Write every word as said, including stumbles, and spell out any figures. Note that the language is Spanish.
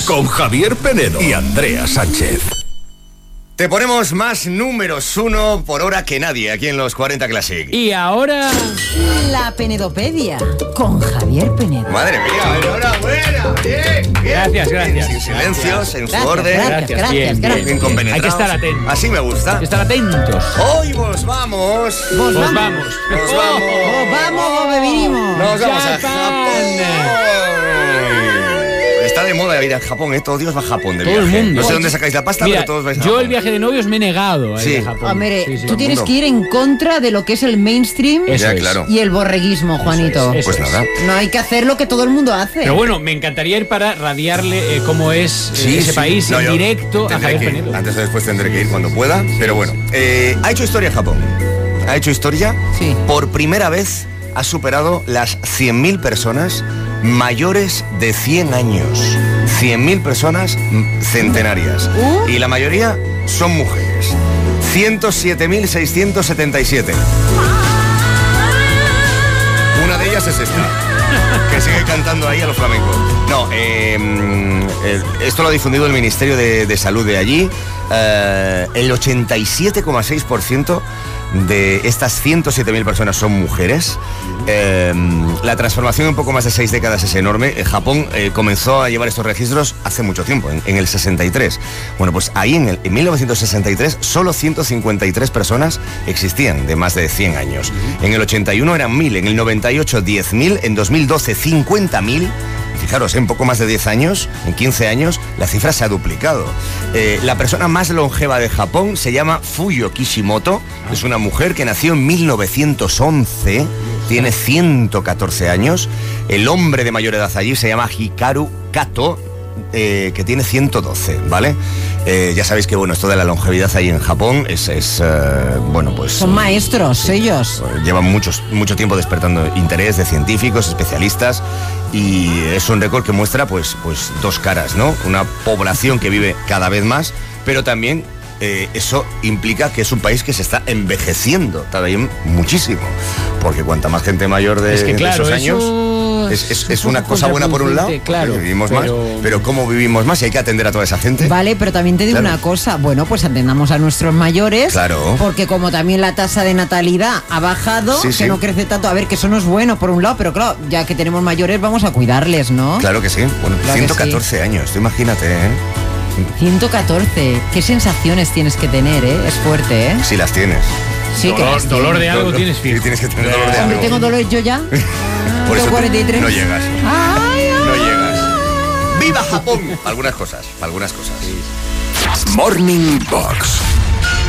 con Javier Penedo y Andrea Sánchez. Te ponemos más números uno por hora que nadie aquí en los cuarenta Classic. Y ahora... La Penedopedia con Javier Penedo. Madre mía, enhorabuena. Bien, bien. Gracias, gracias. Sin silencios, en su Gracias, orden. gracias, Gracias, gracias, bien, gracias. Bien compenetrados. Hay que estar atentos. Así me gusta. Hay que estar atentos. Hoy vos vamos. Vos Nos vamos. vamos. Nos vamos. Oh, vamos, bebé, vinimos. Nos vamos a Japón. Japón. Está de moda ir a Japón, ¿eh? Todos Dios va a Japón de Todo el viaje. mundo. No sé dónde sacáis la pasta, Mira, pero todos vais a yo Japón. el viaje de novios me he negado a ir Sí. a Japón. Hombre, Sí, sí. tú tienes mundo. que ir en contra de lo que es el mainstream Eso Ya, es. claro. y el borreguismo, Juanito. Eso Pues es. nada. No hay que hacer lo que todo el mundo hace. Pero bueno, me encantaría ir para radiarle eh, cómo es eh, Sí, ese sí. país No, en yo directo a tendré Javier que ir. Penedo. Antes o después tendré que ir cuando pueda. Pero bueno, eh, ha hecho historia Japón. Ha hecho historia. Sí. Por primera vez ha superado las cien mil personas mayores de cien años. cien mil personas mm, centenarias. Uh. Y la mayoría son mujeres. ciento siete mil seiscientos setenta y siete. Una de ellas es esta, que sigue cantando ahí a los flamencos. No, eh, eh, esto lo ha difundido el Ministerio de, de Salud de allí. Eh, el ochenta y siete coma seis por ciento de estas ciento siete mil personas son mujeres. Eh, la transformación en poco más de seis décadas es enorme. Eh, Japón eh, comenzó a llevar estos registros hace mucho tiempo, en, en el sesenta y tres. Bueno, pues ahí en, el, en mil novecientos sesenta y tres solo ciento cincuenta y tres personas existían de más de cien años. En el ochenta y uno eran mil, en el noventa y ocho diez mil, en dos mil doce cincuenta mil. Fijaros, en poco más de diez años, en quince años, la cifra se ha duplicado. Eh, la persona más longeva de Japón se llama Fuyo Kishimoto. Es una mujer que nació en mil novecientos once, tiene ciento catorce años. El hombre de mayor edad allí se llama Hikaru Kato, eh, que tiene ciento doce, ¿vale? Eh, ya sabéis que, bueno, esto de la longevidad ahí en Japón es, es eh, bueno, pues... Son maestros, ellos. Llevan muchos, mucho tiempo despertando interés de científicos, especialistas, y es un récord que muestra pues, pues dos caras, ¿no? Una población que vive cada vez más, pero también eh, eso implica que es un país que se está envejeciendo también muchísimo, porque cuanta más gente mayor de, Es que, claro, de esos años... eso Es, es, es es un una poco cosa buena por un lado, contraproducente, claro, porque vivimos pero- más, pero ¿cómo vivimos más? Y hay que atender a toda esa gente. Vale, pero también te digo Claro. una cosa. Bueno, pues atendamos a nuestros mayores. Claro. Porque como también la tasa de natalidad ha bajado, Sí, que sí. no crece tanto. A ver, que eso no es bueno por un lado, pero claro, ya que tenemos mayores vamos a cuidarles, ¿no? Claro que sí. Bueno, Claro que ciento catorce años, tú imagínate, ¿eh? ciento catorce. ¿Qué sensaciones tienes que tener, eh? Es fuerte, ¿eh? Si las tienes. Sí, que dolor, las dolor de tienes. algo No, no, tienes sí, fijo. tienes que tener dolor de Hombre, algo. tengo dolor yo ya. Por eso Tengo cuarenta y tres. no llegas. Ay, ay. No llegas. ¡Viva Japón! Algunas cosas, algunas cosas. Morning Box